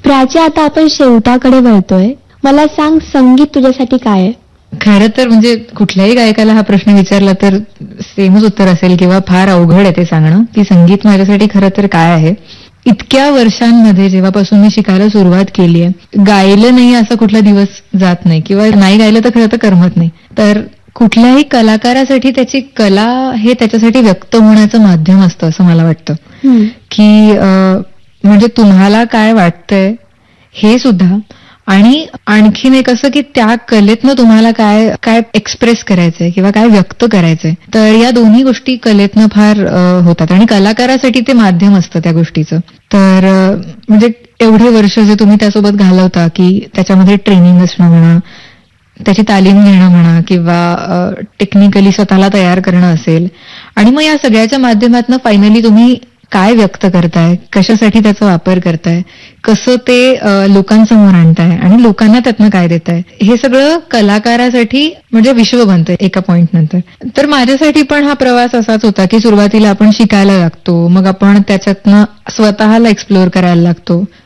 प्राची, आता आपण शेवटाकडे वळतोय. मला सांग, संगीत तुझ्यासाठी काय आहे? खरं तर म्हणजे कुठल्याही गायकाला हा प्रश्न विचारला तर सेमच उत्तर असेल किंवा फार अवघड आहे ते सांगणं की संगीत माझ्यासाठी खरं तर काय आहे. इतक्या वर्षांमध्ये जेव्हापासून मी शिकायला सुरुवात केली आहे, गायलं नाही असा कुठला दिवस जात नाही किंवा नाही गायलं तर खरं तर करमत नाही. तर कुठल्याही कलाकारासाठी त्याची कला हे त्याच्यासाठी व्यक्त होण्याचं माध्यम असतं असं मला वाटतं. की म्हणजे तुम्हाला काय वाटतंय हे सुद्धा, आणि आणखीन एक असं की त्या कलेतनं तुम्हाला काय काय एक्सप्रेस करायचंय किंवा काय व्यक्त करायचंय. तर या दोन्ही गोष्टी कलेतनं फार होतात आणि कलाकारासाठी ते माध्यम असतं त्या गोष्टीचं. तर म्हणजे एवढे वर्ष जे तुम्ही त्यासोबत घालवता की त्याच्यामध्ये ट्रेनिंग असणं म्हणा, त्याची तालीम घेणं म्हणा किंवा टेक्निकली स्वतःला तयार करणं असेल, आणि मग या सगळ्याच्या माध्यमातून फायनली तुम्ही काय व्यक्त करताय, कशासाठी त्याचा वापर करताय, कसं ते लोकांसमोर आणताय आणि लोकांना त्यातनं काय देताय, हे सगळं कलाकारासाठी म्हणजे विश्व बनतंय एका पॉइंट नंतर. तर माझ्यासाठी पण हा प्रवास असाच होता की सुरुवातीला आपण शिकायला लागतो, मग आपण त्याच्यातनं स्वतःला एक्सप्लोअर करायला लागतो,